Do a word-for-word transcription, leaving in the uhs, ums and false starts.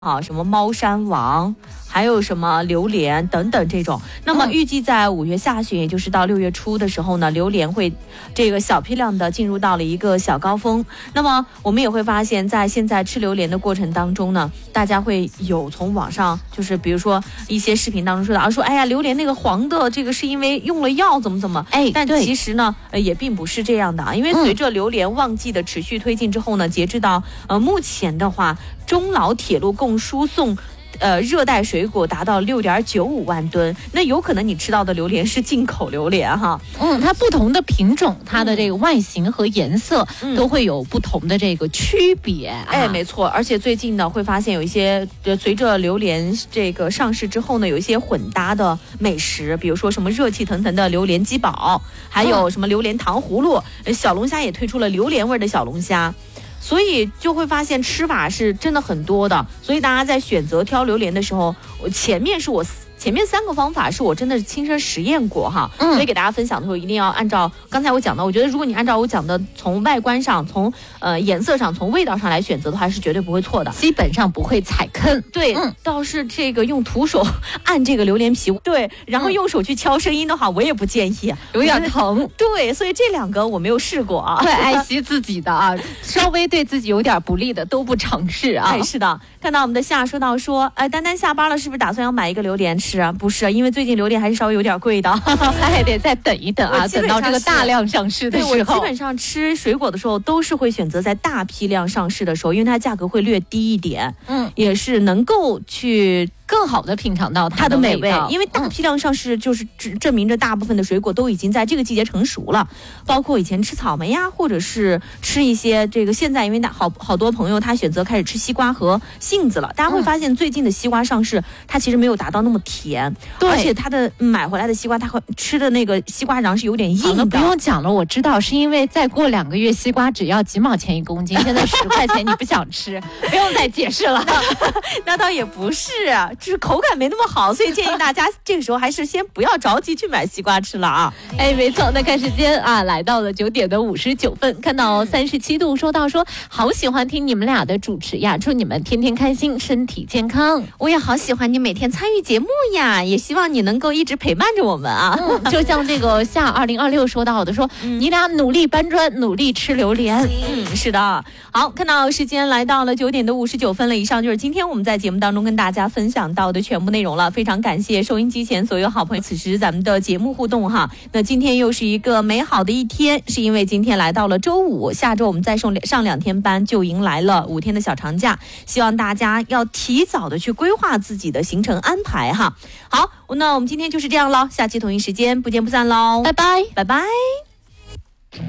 啊，什么猫山王，还有什么榴莲等等这种。那么预计在五月下旬，也就是到六月初的时候呢，榴莲会这个小批量的进入到了一个小高峰。那么我们也会发现，在现在吃榴莲的过程当中呢，大家会有从网上就是比如说一些视频当中说的啊，说哎呀，榴莲那个黄的这个是因为用了药怎么怎么，哎，但其实呢，呃，也并不是这样的啊，因为随着榴莲旺季的持续推进之后呢，截至到呃目前的话，中老铁路共输送呃，热带水果达到六点九五万吨，那有可能你吃到的榴莲是进口榴莲哈。 嗯，它不同的品种，它的这个外形和颜色都会有不同的这个区别。啊、 哎，没错，而且最近呢，会发现有一些呃，随着榴莲这个上市之后呢，有一些混搭的美食，比如说什么热气腾腾的榴莲鸡煲，还有什么榴莲糖葫芦，嗯、小龙虾也推出了榴莲味的小龙虾。所以就会发现吃法是真的很多的，所以大家在选择挑榴莲的时候，前面是我前面三个方法是我真的是亲身实验过哈，嗯、所以给大家分享的时候一定要按照刚才我讲的，我觉得如果你按照我讲的从外观上、从呃颜色上、从味道上来选择的话，是绝对不会错的， 基本上不会踩坑。 对，嗯、倒是这个用徒手按这个榴莲皮，对，然后用手去敲声音的话，我也不建议， 有点疼。 对，所以这两个我没有试过啊， 会爱惜自己的啊，稍微对自己有点不利的都不尝试啊。 哎，是的，看到我们的夏说到说，哎，丹丹下班了，是不是打算要买一个榴莲吃？是啊，不是，因为最近榴莲还是稍微有点贵的， 还得再等一等啊，等到这个大量上市的时候。 对，我基本上吃水果的时候都是会选择在大批量上市的时候，因为它价格会略低一点，嗯，也是能够去更好的品尝到它的美味，因为大批量上市就是证明着大部分的水果都已经在这个季节成熟了，包括以前吃草莓呀，或者是吃一些这个现在因为好好多朋友他选择开始吃西瓜和杏子了，大家会发现最近的西瓜上市，它其实没有达到那么甜，对，而且它的买回来的西瓜，它会吃的那个西瓜瓤是有点硬的。 不用讲了，我知道是因为再过两个月西瓜只要几毛钱一公斤，现在十块钱你不想吃，不用再解释了。 那倒也不是，就是口感没那么好，所以建议大家这个时候还是先不要着急去买西瓜吃了啊。 哎，没错，那看时间啊，来到了九点的五十九分，看到三十七度，说到说好喜欢听你们俩的主持呀，祝你们天天开心，身体健康。 我也好喜欢你每天参与节目呀，也希望你能够一直陪伴着我们啊。 嗯、就像这个夏二零二六说到的说，嗯、你俩努力搬砖，努力吃榴莲。 嗯，是的。好，看到时间来到了九点的五十九分了，以上就是今天我们在节目当中跟大家分享到的全部内容了。非常感谢收音机前所有好朋友，此时咱们的节目互动哈。那今天又是一个美好的一天，是因为今天来到了周五，下周我们再上上两天班就迎来了五天的小长假，希望大家要提早的去规划自己的行程安排哈。好，那我们今天就是这样了，下期同一时间不见不散喽， 拜拜， 拜拜。